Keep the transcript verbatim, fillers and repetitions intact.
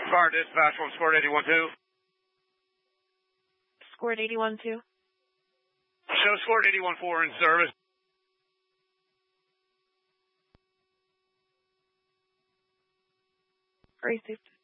Car dispatch from Squirt eighty-one two. Squirt eighty-one two. Show Squirt eighty-one four in service. Very safe.